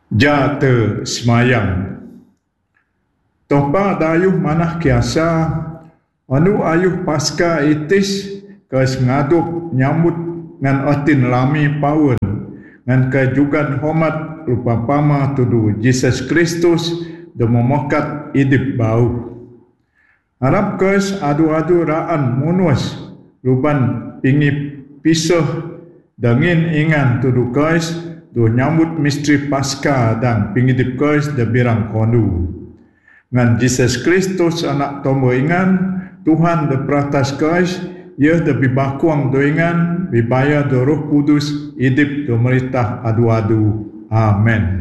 Ja te semayang. Topa dayuh manah kiasa, anu ayuh pasca itis kes ngadup nyambut ngan otin lami pawen, ngan kejugan hormat rupa pama tudu Jesus Kristus demomokat idip bau. Harap kes adu-adu raan munus, ruban pingi pisah dangin ingan tudu kes do nyambut misteri Paskah dan pingidip kes de birang kondu. Ngan Jesus Kristus anak tombo ingan, Tuhan de pratas kes, ia de bibakuang do ingan, bibaya do Roh Kudus, idip do meritah adu-adu. Amen.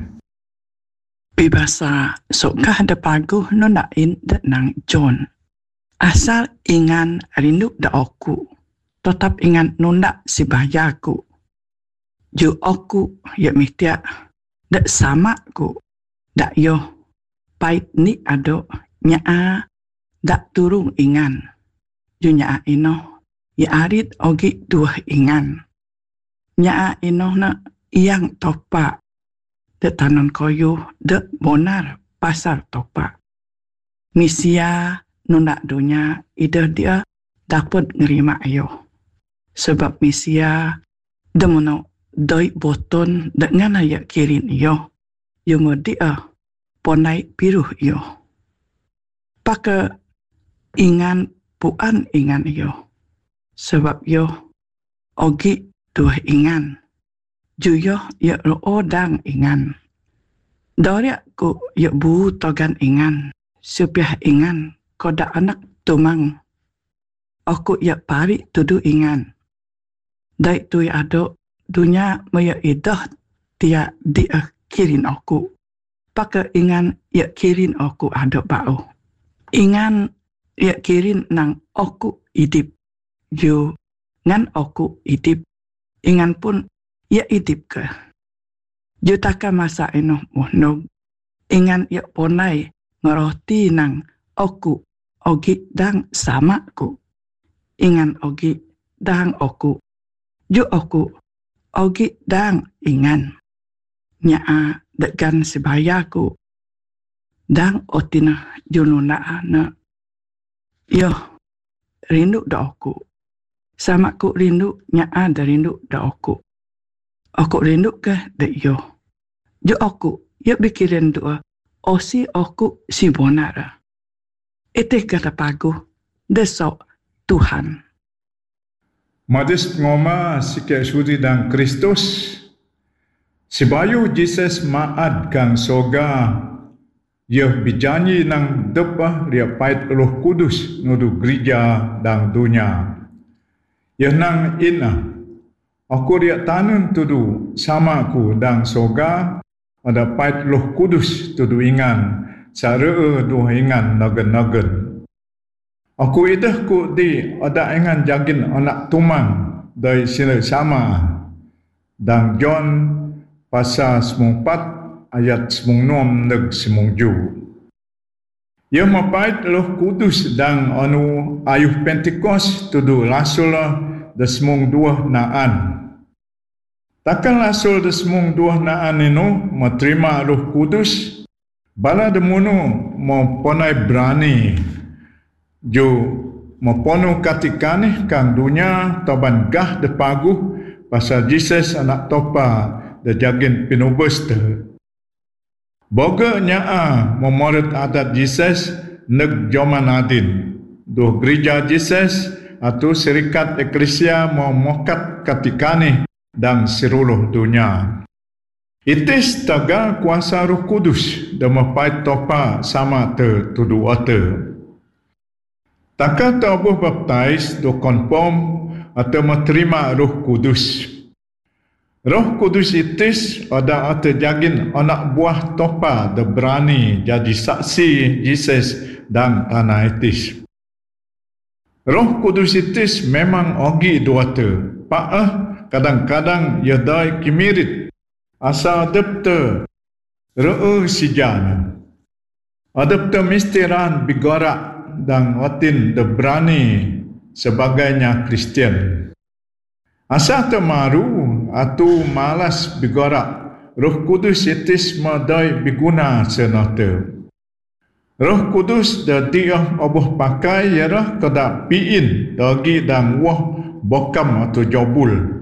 Bibasa sokah de paguh nonain de nang John. Asal ingan rindu da oku, tetap ingan nunda si bayaku. Ju oku ya mitia da sama ku da yo pait ni ado nyaa da turung ingan. Ju nyaa ino ya arit ogi dua ingan. Nyaa ino na iyang topa de tanon koyo de bonar pasar topa. Misia nunda dunia ida dia dapat nerima ayo. Sebab misia demono doi boton dengan ayak kirin iyo. Yung dia ponai piruh iyo. Paka ingan puan ingan iyo. Sebab yo ogi dua ingan. Juyo ya roo dang ingan. Doriak ku ya bu togan ingan. Supiah ingan. Koda anak tumang. Aku ya pari tudu ingan. Dai tu ya ado dunia maya idah dia kirin aku. Paka ingan ya kirin aku ado bau. Ingan ya kirin nang aku idip. Ju ngan aku idip. Ingan pun ya idip ke. Ju taka masa ino muhnog. Ingan ya ponai ngeroti nang aku ogi dang sama ku. Ingan ogi dang oku. Ju oku ogi dang ingan. Nyaa degan sebayaku. Dang otina jununa na. Yo rindu da oku. Sama ku rindu nyaa da rindu da oku. Oku rindu ke de yo. Ju oku yo bikirin doa. Osi oku si bonara. Itih kata pagu, desok Tuhan. Madis ngoma sikit suri dan Kristus, sebayu Jesus maad kang soga, ia bijanji nang debah ria pait Roh Kudus nudu gereja dan dunia. Ia nang ina, aku ria tanun tudu sama ku dan soga, ada pait Roh Kudus tudu ingan, cara dua ingan nagen-nagen. Aku idah ku di ada ingan jagin anak tumang dari sila sama. Dan John pasal 14 ayat 96 neg 97. Ia mapait Roh Kudus dan anu ayuh Pentecost tudu rasul de semung dua naan. Takkan rasul de semung dua naan inu menerima Roh Kudus bala demunu mo ponai berani jo mo pono katikane kang dunia toban gah de paguh pasal Jesus anak topa de jagin pinubus te. Boga nyaa mo moret adat Jesus neg joman adin. Duh gereja Jesus atau serikat eklesia mo mokat katikane dan seluruh dunia. Itis taga kuasa Roh Kudus dan mapait topa sama te tudu ate. Taka tabuh baptais do konform atau menerima Roh Kudus. Roh Kudus itis ada ate jagin anak buah topa de berani jadi saksi Jesus dan tanah itis. Roh Kudus itis memang ogi do ate. Paah kadang-kadang ia dai kimirit. Asa adapter re'u sijana. Adapter mistiran bigorak dan watin de berani sebagainya Kristian. Asa temaru atau malas bigorak Roh Kudus itis madai biguna senata. Roh Kudus da tiah oboh pakai ialah kada piin dagi dan wah bokam atau jobul.